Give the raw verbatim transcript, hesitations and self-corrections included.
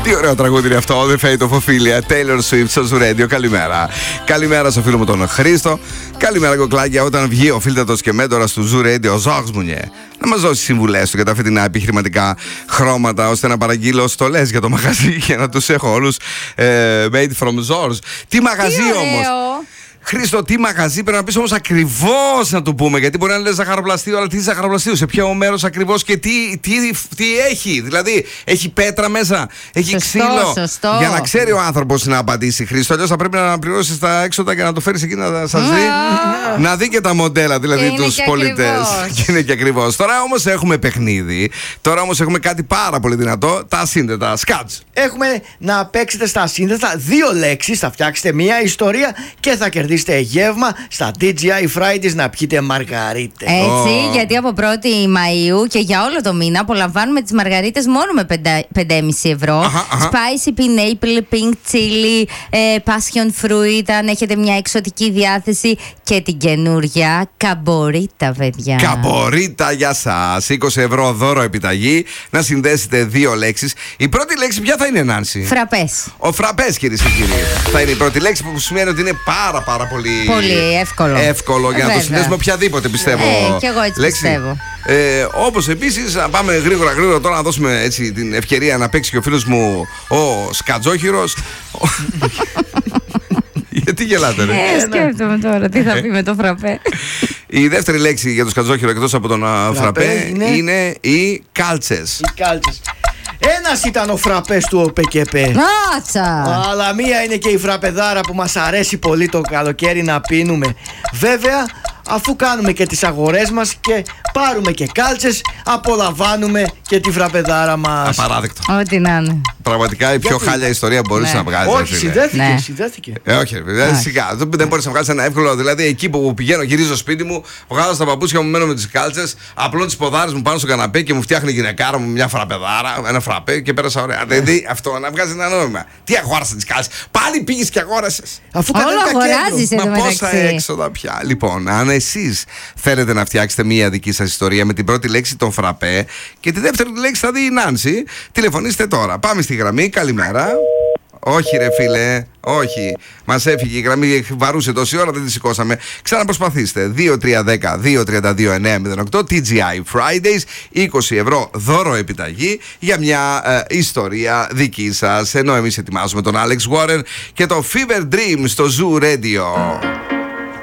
Τι ωραίο τραγούδι είναι αυτό. The Fate of Ophelia, Taylor Swift στο Zoo Radio. Καλημέρα. Καλημέρα στο φίλο μου τον Χρήστο. Καλημέρα, κοκλάκια. Όταν βγει ο φίλτατος και μέντορας του Zoo Radio, ο Ζόρς Μουνιέ, να μας δώσει συμβουλές του για τα φετινά επιχειρηματικά χρώματα, ώστε να παραγγείλω στολές για το μαγαζί και να τους έχω όλους ε, made from Zors. Τι μαγαζί όμως! Χρήστο, τι μαγαζί, πρέπει να πεις όμως ακριβώς να το πούμε. Γιατί μπορεί να λες ζαχαροπλαστείο, αλλά τι ζαχαροπλαστείο, σε ποιο μέρος ακριβώς και τι, τι, τι έχει. Δηλαδή, έχει πέτρα μέσα, έχει σωστό, ξύλο. Σωστό. Για να ξέρει ο άνθρωπος να απαντήσει, Χρήστο. Αλλιώς θα πρέπει να πληρώσεις τα έξοδα και να το φέρεις εκεί να σας δει. Mm. Να δει και τα μοντέλα, δηλαδή τους πολιτές. Και είναι και ακριβώς. Τώρα όμως έχουμε παιχνίδι. Τώρα όμως έχουμε κάτι πάρα πολύ δυνατό. Τα ασύνδετα. Σκάτς. Έχουμε να παίξετε στα ασύνδετα δύο λέξεις. Θα φτιάξετε μία ιστορία και θα κερδίσετε. Είστε γεύμα στα ντι τζι άι Fridays να πιείτε μαργαρίτες. Έτσι, oh. γιατί από πρώτη Μαΐου και για όλο το μήνα απολαμβάνουμε τις μαργαρίτες μόνο με πέντε κόμμα πέντε ευρώ. Αχα, αχα. Spicy pineapple, pink chili, ε, passion fruit, αν έχετε μια εξωτική διάθεση, και την καινούρια καμπορίτα, παιδιά. Καμπορίτα για σας. είκοσι ευρώ δώρο επιταγή. Να συνδέσετε δύο λέξεις. Η πρώτη λέξη ποια θα είναι, Νάνση? Φραπές. Ο φραπές, κυρίες και κύριοι. Θα είναι η πρώτη λέξη, που σημαίνει ότι είναι πάρα πάρα πολύ, πολύ εύκολο, εύκολο για να Βέβαια. το συνδέσουμε οποιαδήποτε, πιστεύω. Ε, και εγώ έτσι λέξη. πιστεύω. Ε, όπως επίσης, πάμε γρήγορα γρήγορα τώρα να δώσουμε έτσι την ευκαιρία να παίξει και ο φίλος μου ο Σκατζόχυρος. Γιατί γελάτε, ρε? Ε, σκέφτομαι τώρα τι θα πει με το φραπέ. Η δεύτερη λέξη για το Σκατζόχυρο εκτός από τον φραπέ είναι, είναι οι κάλτσες. Οι κάλτσες. Ένας ήταν ο φραπές του ΟΠΕΚΕΠΕ. Άτσα! Αλλά μία είναι και η φραπεδάρα που μας αρέσει πολύ το καλοκαίρι να πίνουμε. Βέβαια, αφού κάνουμε και τις αγορές μας και πάρουμε και κάλτσες, απολαμβάνουμε και τη φραπεδάρα μας. Απαράδεκτο. Ό,τι να είναι. Πραγματικά η πιο χάλια ιστορία μπορείς ναι. να βγάλεις. Όχι, συνδέθηκε, ναι. συνδέθηκε. Ε, όχι, δηλαδή, σιγά. Δεν μπορείς να βγάλεις ένα εύκολο. Δηλαδή, εκεί που πηγαίνω, γυρίζω στο σπίτι μου, βγάζω στα παπούτσια μου, μένω με τις κάλτσες, απλώνω τις ποδάρες μου πάνω στο καναπέ και μου φτιάχνει η γυναικάρα μου μια φραπεδάρα, ένα φραπέ και πέρασα ωραία. Δηλαδή, αυτό να βγάζει ένα νόημα. Τι αγόρασε τις κάλτσες? Πάλι πήγες και αγόρασες. Αφού αγοράζεις εδώ μεταξύ. Μα πόσα έξοδα πια. Λοιπόν, αν εσείς θέλετε να φτιάξετε μία δική σας ιστορία με την πρώτη λέξη τον φραπέ και τη δεύτερη λέξη θα δει η Νάνση, τηλεφωνήστε τώρα. Πάμε στη γραμμή. Καλημέρα. Όχι, ρε φίλε, όχι. Μας έφυγε η γραμμή, βαρούσε τόση ώρα, δεν τη σηκώσαμε. Ξαναπροσπαθήστε. δύο τρία ένα μηδέν δύο τρία δύο εννιά μηδέν οκτώ ντι τζι άι Fridays. είκοσι ευρώ δώρο επιταγή για μια ε, ιστορία δική σας. Ενώ εμείς ετοιμάζουμε τον Alex Warren και το Fever Dream στο Zoo Radio.